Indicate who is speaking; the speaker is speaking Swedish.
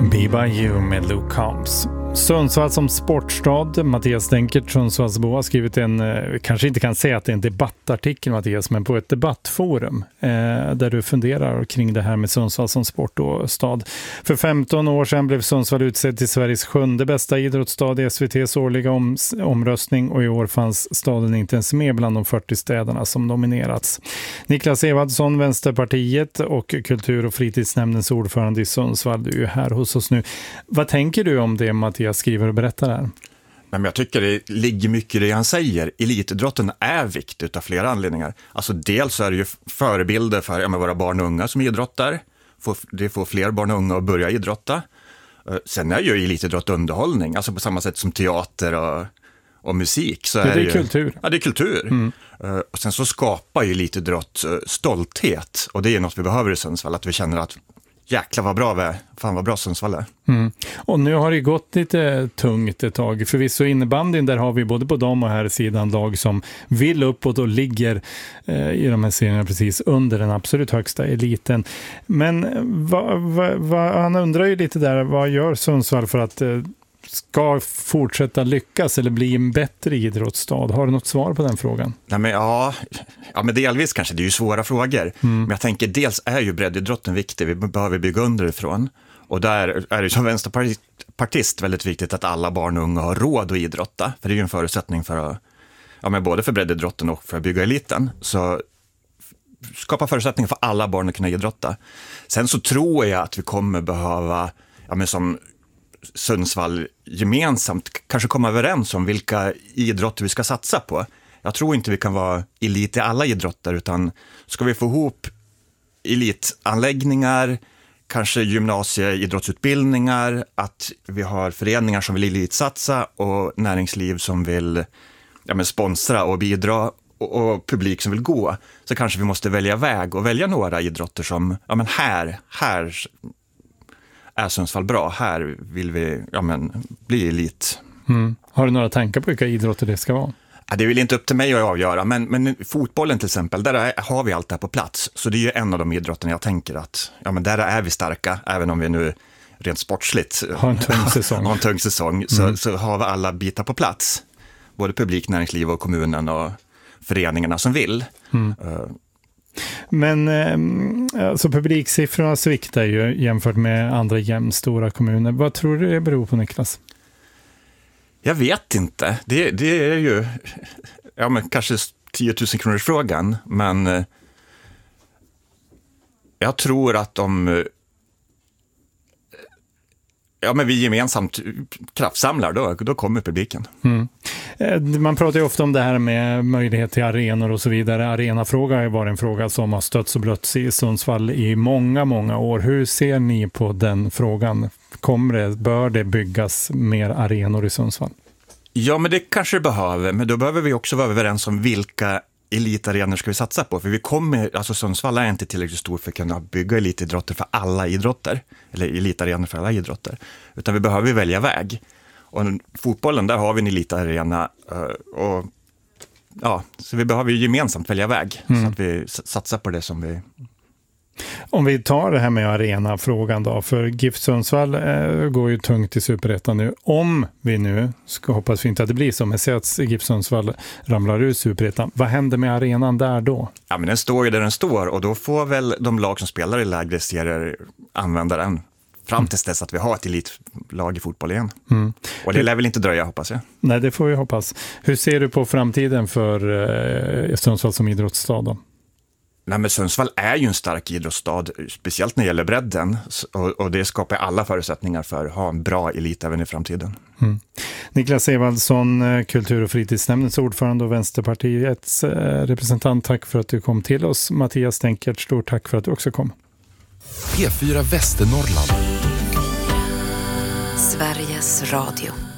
Speaker 1: Be by you med Luke Combs. Sundsvall som sportstad. Mattias Denkert, Sundsvallsbo, har skrivit en, kanske inte kan säga att det är en debattartikel, Mattias, men på ett debattforum där du funderar kring det här med Sundsvall som sport och stad. För 15 år sedan blev Sundsvall utsedd till Sveriges 7:e bästa idrottsstad i SVT:s årliga omröstning, och i år fanns staden inte ens med bland de 40 städerna som nominerats. Niklas Evadsson, Vänsterpartiet och kultur- och fritidsnämndens ordförande i Sundsvall, du är ju här hos oss nu. Vad tänker du om det, Mattias? Jag skriver och berättar här.
Speaker 2: Men jag tycker det ligger mycket i det han säger. Elitidrotten är viktig av flera anledningar. Alltså dels är det ju förebilder för våra barn och unga som idrottar. Det får fler barn och unga att börja idrotta. Sen är ju elitidrott underhållning. Alltså på samma sätt som teater och musik. Så
Speaker 1: det är kultur.
Speaker 2: Ja, det är kultur. Mm. Och sen så skapar ju elitidrott stolthet. Och det är något vi behöver i Sundsvall. Att vi känner att jäklar vad bra Sundsvall är. Mm.
Speaker 1: Och nu har det gått lite tungt ett tag. Förvisso innebandyn, där har vi både på dam och här sidan lag som vill uppåt och ligger i de här serierna precis under den absolut högsta eliten. Men han undrar ju lite där, vad gör Sundsvall för att ska fortsätta lyckas eller bli en bättre idrottsstad? Har du något svar på den frågan?
Speaker 2: Nej, men delvis kanske. Det är ju svåra frågor. Men jag tänker, dels är ju breddidrotten viktig. Vi behöver bygga underifrån. Och där är det som vänsterpartist väldigt viktigt att alla barn och unga har råd att idrotta. För det är ju en förutsättning för att, både för breddidrotten och för att bygga eliten. Så skapa förutsättningar för alla barn att kunna idrotta. Sen så tror jag att vi kommer behöva, som Sundsvall gemensamt kanske komma överens om vilka idrotter vi ska satsa på. Jag tror inte vi kan vara elit i alla idrotter, utan ska vi få ihop elitanläggningar, kanske gymnasieidrottsutbildningar, att vi har föreningar som vill elitsatsa och näringsliv som vill sponsra och bidra och publik som vill gå, så kanske vi måste välja väg och välja några idrotter som här är Sundsvall bra, här vill vi bli elit.
Speaker 1: Har du några tankar på vilka idrotter det ska vara?
Speaker 2: Ja, det är väl inte upp till mig att avgöra, men fotbollen till exempel, där har vi allt det här på plats. Så det är ju en av de idrotterna jag tänker att där är vi starka, även om vi nu rent sportsligt
Speaker 1: har en tung säsong.
Speaker 2: Så har vi alla bitar på plats. Både publik, näringsliv och kommunen och föreningarna som vill.
Speaker 1: Men alltså publiksiffrorna sviktar ju jämfört med andra jämnstora kommuner. Vad tror du det beror på, Niklas?
Speaker 2: Jag vet inte. Det är ju kanske 10 000 kronors frågan, men jag tror att vi gemensamt kraftsamlar, då kommer publiken.
Speaker 1: Man pratar ju ofta om det här med möjlighet till arenor och så vidare. Arenafråga har ju varit en fråga som har stötts och blötts i Sundsvall i många, många år. Hur ser ni på den frågan? Bör det byggas mer arenor i Sundsvall?
Speaker 2: Ja, men det kanske det behöver. Men då behöver vi också vara överens om vilka elitarenor ska vi satsa på. För Sundsvall är inte tillräckligt stor för att kunna bygga elitidrotter för alla idrotter. Eller elitarenor för alla idrotter. Utan vi behöver välja väg. Och fotbollen, där har vi en elitarena. Så vi behöver ju gemensamt välja väg. Så att vi satsar på det som vi...
Speaker 1: Om vi tar det här med arena-frågan då, för GIF Sundsvall går ju tungt i Superettan nu. Om vi nu ska hoppas vi inte att det blir så, men se att GIF Sundsvall ramlar ur Superettan. Vad händer med arenan där då? Ja,
Speaker 2: men den står ju där den står, och då får väl de lag som spelar i lägre serier använda den fram tills dess att vi har ett elitlag i fotboll igen. Och det lär väl inte dröja, hoppas jag.
Speaker 1: Nej, det får vi hoppas. Hur ser du på framtiden för Sundsvall som idrottsstad då?
Speaker 2: Nej, men Sundsvall är ju en stark idrottsstad, speciellt när det gäller bredden, och det skapar alla förutsättningar för att ha en bra elit även i framtiden.
Speaker 1: Niklas Evadsson, kultur- och fritidsnämndens ordförande och Vänsterpartiets representant, tack för att du kom till oss. Mattias Denkert, stort tack för att du också kom.
Speaker 3: P4 Västernorrland.
Speaker 4: Sveriges Radio.